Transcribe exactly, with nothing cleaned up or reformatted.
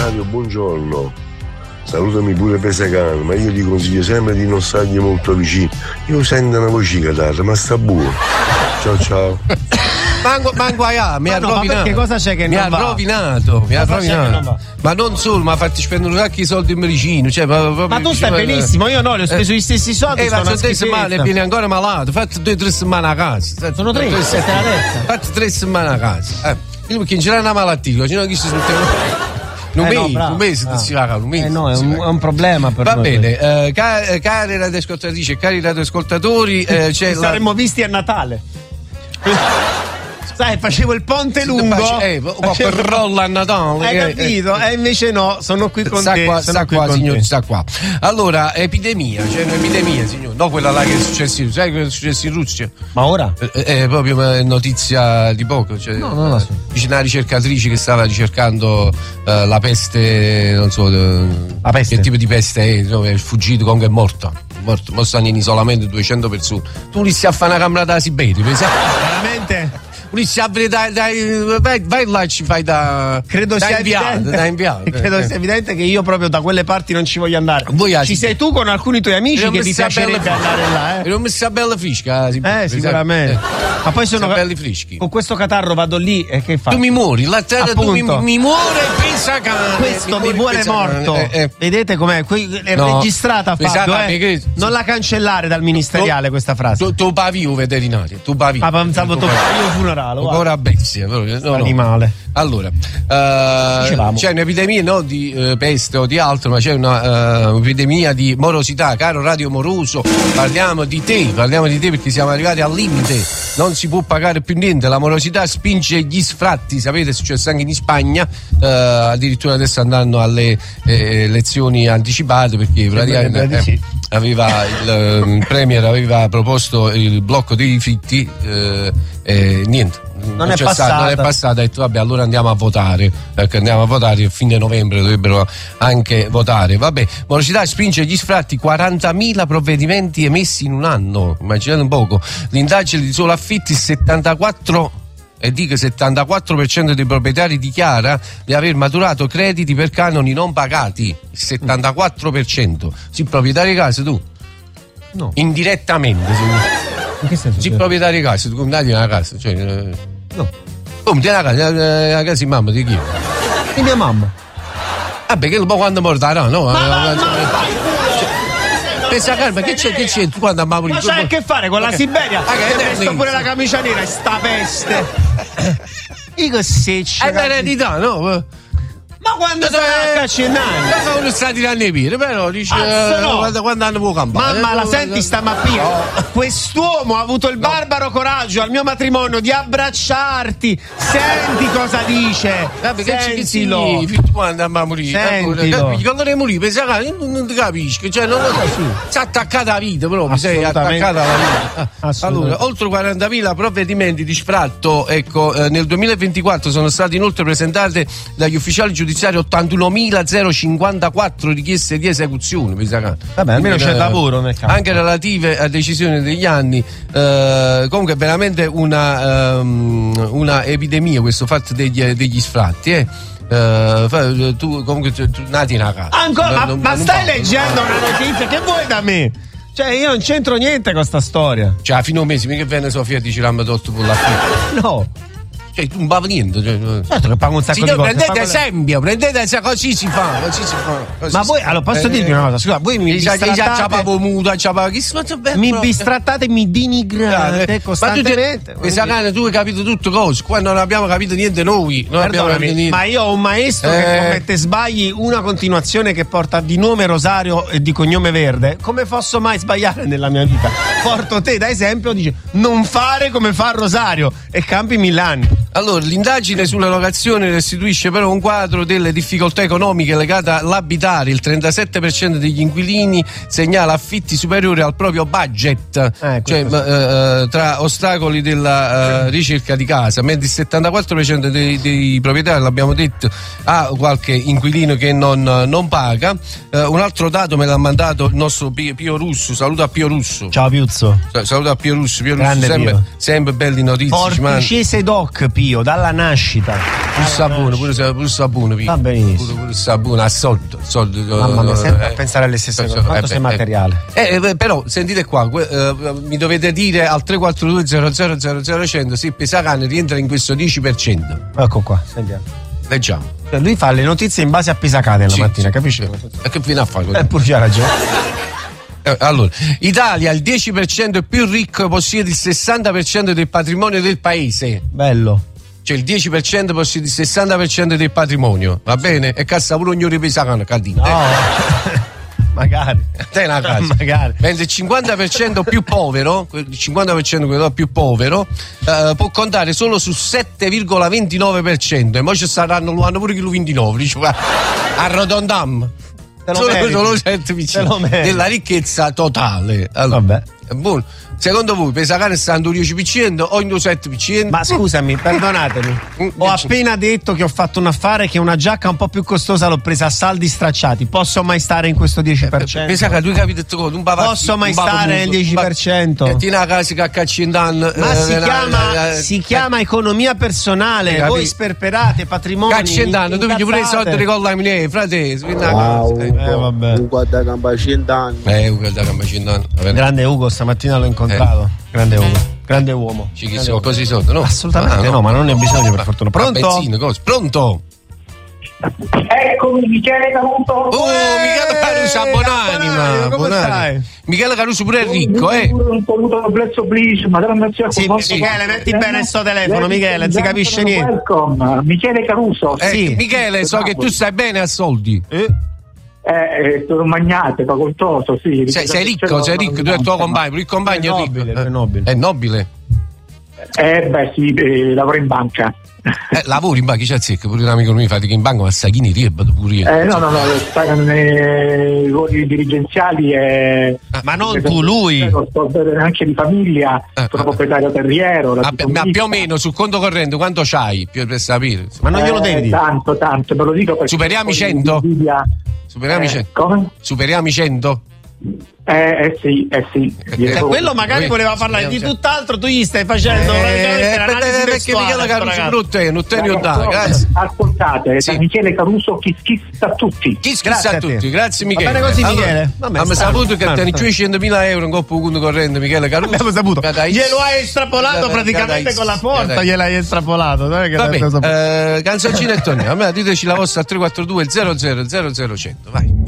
Radio, buongiorno. Salutami pure Pesacano, ma io ti consiglio sempre di non stargli molto vicino. Io sento una voce chitarra, ma sta buono. Ciao ciao. Mango, mango ah, mi ma ha no, rovinato. Ma perché cosa c'è che mi non ha va? rovinato, mi ha Cosa c'è che non rovinato. va? Ma non solo, mi ha fatto spendere un sacco di soldi in medicina. Cioè, ma, ma tu stai benissimo, io no, li ho speso gli stessi soldi. Eh, ma sono tre schifezza. settimane e vieni ancora malato. Fatti due o tre settimane a casa. Sono tre, questa è la terza. Fatti tre settimane a casa. Eh, perché non c'è una malattia, ci non chi si smettere. Un eh mese, no, un mese ah. si va, un mese. Eh no, è un, è un problema per Va noi. bene, eh, ca- cari radioascoltatrici e cari radioascoltatori, eh, c'è Ci la... saremmo visti a Natale. Sai, facevo il ponte lungo. Eh, per rolla a Natale. Hai eh, capito? E eh, invece no, sono qui con sta te. qua, sono sta qui qua, con signore, te. sta qua. Allora, epidemia, c'è un'epidemia, signore. No, quella là che è successa, sai che è successo in Russia? Ma ora? È, è proprio una notizia di poco. Cioè, No, non la so. Dice una ricercatrice che stava ricercando uh, la peste, non so, uh, la peste. che tipo di peste è, no, è fuggito, comunque è morta. Morto, mo stanno in isolamento duecento persone. Tu li stai a fare una camera da Siberia, pensa? Veramente? Dai, dai, vai, vai là e ci fai da credo da sia inviato, evidente, da inviato. credo sia evidente che io proprio da quelle parti non ci voglio andare. Voi ci sei tu con alcuni tuoi amici che ti piacerebbe andare là, eh? Non mi sta bella frisca, eh, sicuramente. Eh. Ma poi sono belli frischi. Con questo catarro vado lì e che fai? Tu mi muori, la terra tu mi, mi muore Pesacane. Questo mi, mi vuole morto. Eh, eh. Vedete com'è? Qui è no. registrata Fabio, eh? Che... Non la cancellare dal ministeriale tu, questa frase. Tu, tu pavio veterinario, tu pavio. Ah, pensavo tu pavio funerale. Ora bestia, no, no. Animale. Allora, uh, c'è un'epidemia non di uh, peste o di altro, ma c'è una, uh, un'epidemia di morosità, caro Radio Moroso. Parliamo di te, parliamo di te perché siamo arrivati al limite, non si può pagare più niente. La morosità spinge gli sfratti, sapete, è successo anche in Spagna, uh, addirittura adesso andranno alle eh, elezioni anticipate perché praticamente eh, sì. aveva il, il Premier aveva proposto il blocco dei diritti eh, e niente. Non, non è passata. Non è passata, ha detto vabbè allora andiamo a votare, perché andiamo a votare a fine novembre dovrebbero anche votare. Vabbè, morosità spinge gli sfratti, quarantamila provvedimenti emessi in un anno, immaginate un poco. L'indagine di solo affitti, settantaquattro e dico settantaquattro per cento dei proprietari dichiara di aver maturato crediti per canoni non pagati, il settantaquattro per cento. Sì, proprietario di casa tu? No. Indirettamente, in che senso? Sì, proprietario di casa, tu come una casa, cioè eh... no. Come ti la casa, la casa di mamma di chi? Di mia mamma. Vabbè, che un po' quando morderà, no? Ma, ma, ma, pensa calma, che c'è, che c'è? Tu quando a mamma ma c'hai a che fare con la Siberia? Ma che hai messo pure la camicia nera e sta peste. Io se c'è. È l'eredità, no? Ma quando sei a caccinare? Ma quando sta tirando i piedi, però dice ah, no. quando, quando hanno può campare. Mamma, la senti stamattina? No. Quest'uomo ha avuto il barbaro coraggio al mio matrimonio di abbracciarti. Senti cosa dice. Vabbè, sentilo. Che ci quando andiamo a morire? Sentilo. Quando ne morire, pensa che non, non ti capisci, cioè non lo so. Si è attaccata alla vita proprio, sei attaccata alla vita. Allora, oltre quarantamila provvedimenti di sfratto, ecco, eh, nel duemilaventiquattro sono stati inoltre presentate dagli ufficiali giudiziari ottantunomilacinquantaquattro richieste di esecuzione. Vabbè, almeno c'è lavoro nel campo. Anche relative a decisioni degli anni. Eh, comunque è veramente una, um, una epidemia questo fatto degli, degli sfratti. Eh. Uh, tu comunque tu, tu nati in una casa. Ancora? Non, ma non, ma stai non leggendo una notizia? Che vuoi da me? Cioè io non c'entro niente con sta storia. Cioè a fine un mese mica viene Sofia e dici l'hanno tolto con la fine. No. Cioè, tu non paga niente. Cioè, certo che pago un sacco signor, di cose. prendete esempio, prendete esempio, così si fa, così si fa. Così ma si voi, fa. allora posso eh, dirvi una cosa? Scusa, voi mi bistrattate. Muta, mi bistrattate, mi denigrate costantemente. Pesacane, tu hai capito tutto cosa, qua non abbiamo capito niente noi. Non abbiamo capito niente. Ma io ho un maestro eh. che commette sbagli, una continuazione che porta di nome Rosario e di cognome Verde. Come posso mai sbagliare nella mia vita? Porto te da esempio, dice non fare come fa Rosario e campi mille anni. Allora, l'indagine sulla locazione restituisce però un quadro delle difficoltà economiche legate all'abitare. Il trentasette per cento degli inquilini segnala affitti superiori al proprio budget, eh, cioè eh, tra ostacoli della eh, ricerca di casa, mentre il settantaquattro per cento dei, dei proprietari, l'abbiamo detto, ha qualche inquilino che non, non paga. Eh, un altro dato me l'ha mandato il nostro Pio, Pio Russo. Saluto a Pio Russo. Ciao Piuzzo. Saluto a Pio Russo. Pio Grande Russo, sempre, Pio. sempre belli notizie. Porticese doc, Pio. Pio, dalla nascita. Pure Sabone, pure, pure Sabone, Pio. Va benissimo. Pure, pure Sabone, a soldo. soldo Mamma mia, sempre eh, a pensare alle stesse cose. Quanto eh, sei eh, materiale. Eh, eh, però, sentite qua, eh, mi dovete dire al tre quattro due zero zero zero zero cento se Pisacane rientra in questo dieci per cento. Ecco qua, sentiamo. Leggiamo. Cioè, lui fa le notizie in base a Pisacane la Sì, mattina, sì, capisci? E che fine a fare? Eh, pure c'ha ragione. Eh, allora, Italia, il dieci per cento più ricco, possiede il sessanta per cento del patrimonio del paese. Bello. Cioè il dieci per cento possiede il sessanta per cento del patrimonio, va bene? E cassa pure ognuno di Pisacane, Caldino. No. Magari. Te una casa. Magari. Mentre il cinquanta per cento più povero, il cinquanta per cento quello più povero, eh, può contare solo su sette virgola ventinove per cento. E poi ci saranno, lo hanno pure chi lo ventinove, dice, va, arrotondiamo. Solo, solo sette per cento della ricchezza totale. Allora, vabbè. Buono. Secondo voi Pisacane stanno dieci per cento o in sette per cento? Ma scusami, perdonatemi. Ho appena detto che ho fatto un affare che una giacca un po' più costosa l'ho presa a saldi stracciati. Posso mai stare in questo dieci per cento? Pensa che tu capi detto cosa? Un bavazzo, Posso mai un stare nel dieci per cento? E ti una casa che caccindan. Ma eh, si eh, chiama, eh, si chiama economia personale. eh, Voi sperperate patrimoni. Caccindan, tu vedi pure i soldi di colla mia, frate. Wow, eh, vabbè. Ugo da Cambacindan. Eh, Ugo da Cambacindan. Grande Ugo, stamattina l'ho incontrato. Eh. Grande uomo, grande uomo. Ci chissà così sotto, no? Assolutamente ah, no. no, ma non ne ho bisogno per fortuna. Pronto? Benzino, cosa? Pronto? Eccomi, Michele Caruso. Oh, Michele Caruso, buonanima. Buonanima. Michele Caruso pure è ricco, eh? Un saluto al Blezzo Blish, madonna mia. Sì, Michele, metti bene il suo telefono, Michele, non si capisce niente. Welcome, Michele Caruso. Eh, sì. Michele, so che tu stai bene a soldi. Eh? Eh, sono magnate, facoltoso, sì. Sei, sei ricco, sei ricco, tu e il tuo compagno, il compagno è ricco. È nobile. È nobile. Eh beh sì, eh, lavoro in banca. Eh, lavori in banca, chi c'è zecca? Pure un amico mio fa che in banca ma Sachini riebbato pure io. Eh no, no, no, stanno nei ruoli dirigenziali e... Ah, ma non tu, lui! Sto bene anche di famiglia, eh, sono eh, proprietario terriero. Ma, ma più o meno sul conto corrente quanto c'hai? Più per sapere. Ma non glielo devi eh, dire. Tanto, tanto, me lo dico perché... Superiamo i cento? Superiamo i cento? Come? Superiamo i cento? Eh, eh sì, eh sì. Eh, quello magari voleva parlare di tutt'altro, tu gli stai facendo eh, perché Michele Caruso brutto è, non te ne ho dato, grazie. Ascoltate, sì. da Michele Caruso chi schissa a tutti. Chi schissa a tutti, grazie Michele. Va bene così allora, Michele. Abbiamo saputo che tieni duecentomila euro in coppa conto corrente Michele Caruso. Abbiamo saputo. Glielo hai estrapolato praticamente con la porta, gliel'hai estrapolato. Vabbè, eh, canzoncina e torniamo. Diteci la vostra al tre quattro due zero zero zero zero cento, vai.